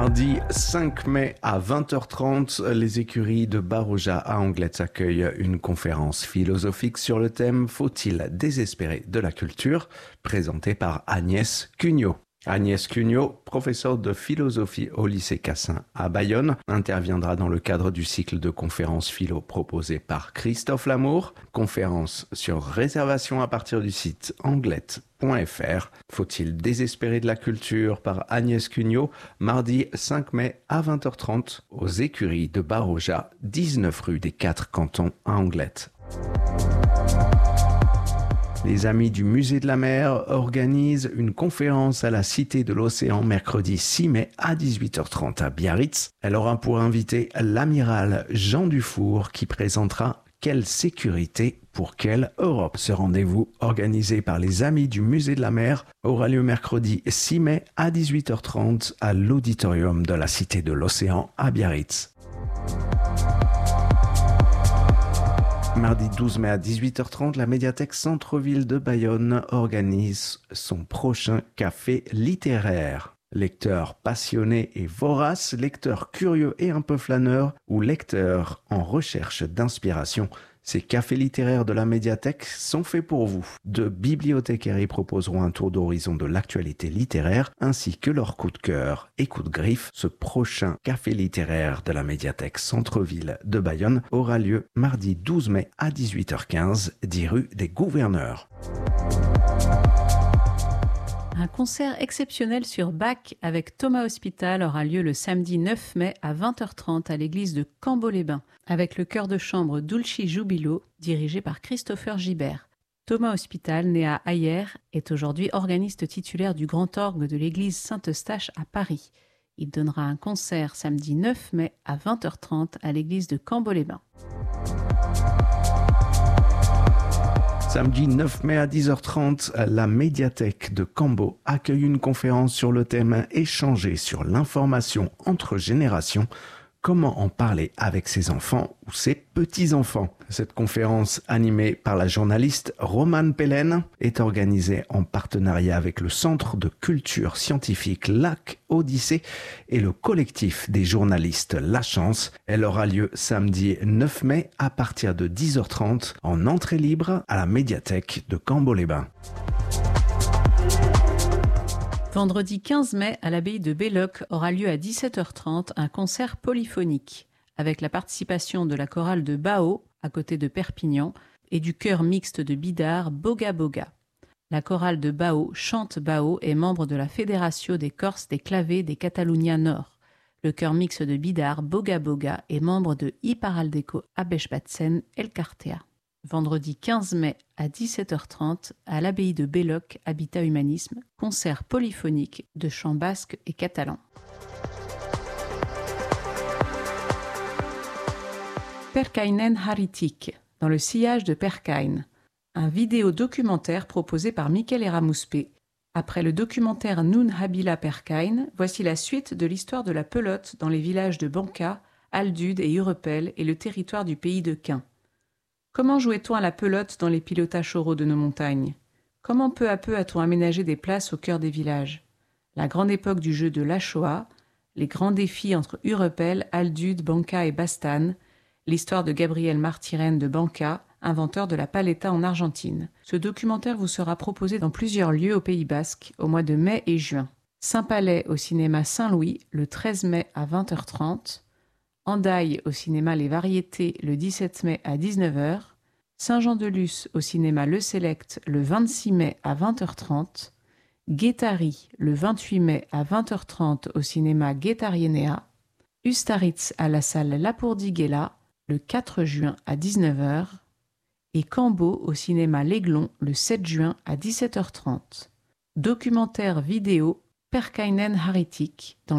Mardi 5 mai à 20h30, les écuries de Baroja à Anglet accueillent une conférence philosophique sur le thème « Faut-il désespérer de la culture ?» présentée par Agnès Cugnot. Agnès Cugnot, professeure de philosophie au lycée Cassin à Bayonne, interviendra dans le cadre du cycle de conférences philo proposé par Christophe Lamour. Conférence sur réservation à partir du site anglet.fr. Faut-il désespérer de la culture par Agnès Cugnot, mardi 5 mai à 20h30 aux écuries de Baroja, 19 rue des 4 Cantons à Anglet. Les Amis du Musée de la Mer organisent une conférence à la Cité de l'Océan mercredi 6 mai à 18h30 à Biarritz. Elle aura pour invité l'amiral Jean Dufour qui présentera « Quelle sécurité pour quelle Europe ?» Ce rendez-vous organisé par les Amis du Musée de la Mer aura lieu mercredi 6 mai à 18h30 à l'auditorium de la Cité de l'Océan à Biarritz. Mardi 12 mai à 18h30, la médiathèque Centre-Ville de Bayonne organise son prochain café littéraire. Lecteurs passionnés et voraces, lecteurs curieux et un peu flâneurs ou lecteurs en recherche d'inspiration, ces cafés littéraires de la médiathèque sont faits pour vous. Deux bibliothécaires y proposeront un tour d'horizon de l'actualité littéraire ainsi que leur coup de cœur et coup de griffe. Ce prochain café littéraire de la médiathèque Centre-Ville de Bayonne aura lieu mardi 12 mai à 18h15, 10 rue des Gouverneurs. Un concert exceptionnel sur Bach avec Thomas Hospital aura lieu le samedi 9 mai à 20h30 à l'église de Cambo-les-Bains avec le chœur de chambre Dulci Jubilo dirigé par Christopher Gibert. Thomas Hospital, né à Ayer, est aujourd'hui organiste titulaire du grand orgue de l'église Saint-Eustache à Paris. Il donnera un concert samedi 9 mai à 20h30 à l'église de Cambo-les-Bains. Samedi 9 mai à 10h30, la médiathèque de Cambo accueille une conférence sur le thème « Échanger sur l'information entre générations ». Comment en parler avec ses enfants ou ses petits-enfants? Cette conférence, animée par la journaliste Romane Pellen, est organisée en partenariat avec le Centre de culture scientifique Lac Odyssée et le collectif des journalistes La Chance. Elle aura lieu samedi 9 mai à partir de 10h30 en entrée libre à la médiathèque de Cambo-les-Bains. Vendredi 15 mai, à l'abbaye de Belloc, aura lieu à 17h30 un concert polyphonique, avec la participation de la chorale de Bao, à côté de Perpignan, et du chœur mixte de Bidart, Boga Boga. La chorale de Bao, Chante Bao, est membre de la Fédération des Corses des Clavers des Catalunya Nord. Le chœur mixte de Bidart, Boga Boga, est membre de Iparaldeco Abesbatzen El Cartea. Vendredi 15 mai à 17h30 à l'abbaye de Belloc, Habitat Humanisme, concert polyphonique de chants basques et catalans. Perkainen Haritik, dans le sillage de Perkain, un vidéo-documentaire proposé par Mikel Eramuspé. Après le documentaire Nun Habila Perkain, voici la suite de l'histoire de la pelote dans les villages de Banca, Aldud et Urepel et le territoire du pays de Quin. Comment jouait-on à la pelote dans les pilotages oraux de nos montagnes? Comment peu à peu a-t-on aménagé des places au cœur des villages? La grande époque du jeu de l'Ashoa, les grands défis entre Urepel, Aldud, Banca et Bastane, l'histoire de Gabriel Martirén de Banca, inventeur de la paleta en Argentine. Ce documentaire vous sera proposé dans plusieurs lieux au Pays Basque au mois de mai et juin. Saint-Palais au cinéma Saint-Louis le 13 mai à 20h30, Hendaye au cinéma Les Variétés le 17 mai à 19h, Saint-Jean-de-Luz au cinéma Le Select le 26 mai à 20h30, Guétari le 28 mai à 20h30 au cinéma Guétarienea, Ustaritz à la salle Lapourdiguela le 4 juin à 19h et Cambo au cinéma L'Aiglon le 7 juin à 17h30. Documentaire vidéo Perkainen Haritik dans